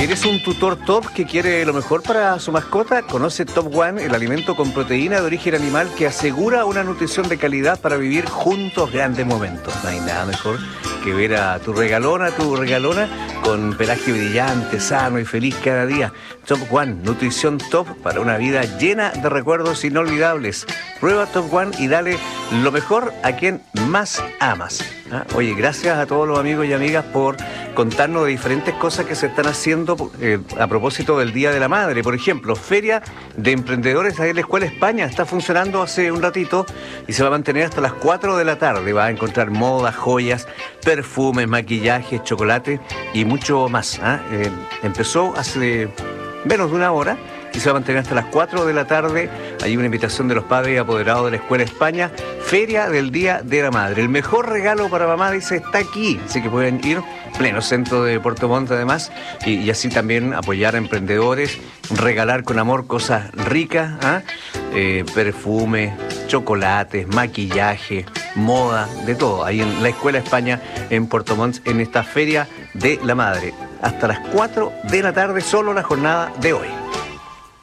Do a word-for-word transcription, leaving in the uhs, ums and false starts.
¿Eres un tutor top que quiere lo mejor para su mascota? Conoce Top One, el alimento con proteína de origen animal que asegura una nutrición de calidad para vivir juntos grandes momentos. No hay nada mejor que ver a tu regalona, tu regalona con pelaje brillante, sano y feliz cada día. Top One, nutrición top para una vida llena de recuerdos inolvidables. Prueba Top One y dale lo mejor a quien más amas. ¿Ah? Oye, gracias a todos los amigos y amigas por contarnos de diferentes cosas que se están haciendo eh, a propósito del Día de la Madre. Por ejemplo, Feria de Emprendedores ahí en la Escuela España está funcionando hace un ratito y se va a mantener hasta las cuatro de la tarde. Va a encontrar moda, joyas, perfumes, maquillaje, chocolate y mucho más. ¿Ah? Eh, empezó hace menos de una hora y se va a mantener hasta las cuatro de la tarde. Hay una invitación de los padres y apoderados de la Escuela España. Feria del Día de la Madre. El mejor regalo para mamá, dice, está aquí. Así que pueden ir, pleno centro de Puerto Montt además, y, y así también apoyar a emprendedores, regalar con amor cosas ricas, ¿ah? eh, perfume, chocolates, maquillaje, moda, de todo. Ahí en la Escuela España en Puerto Montt, en esta Feria de la Madre. Hasta las cuatro de la tarde, solo la jornada de hoy.